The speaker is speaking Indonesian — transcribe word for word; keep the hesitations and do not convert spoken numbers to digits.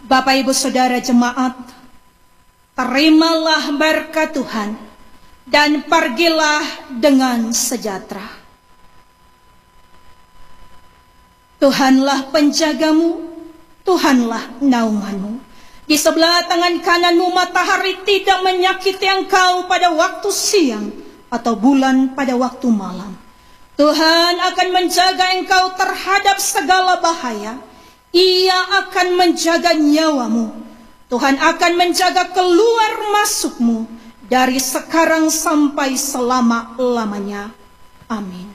Bapak Ibu Saudara jemaat, terimalah berkat Tuhan dan pergilah dengan sejahtera. Tuhanlah penjagamu, Tuhanlah naunganmu. Di sebelah tangan kananmu matahari tidak menyakiti engkau pada waktu siang atau bulan pada waktu malam. Tuhan akan menjaga engkau terhadap segala bahaya. Ia akan menjaga nyawamu. Tuhan akan menjaga keluar masukmu dari sekarang sampai selama-lamanya. Amin.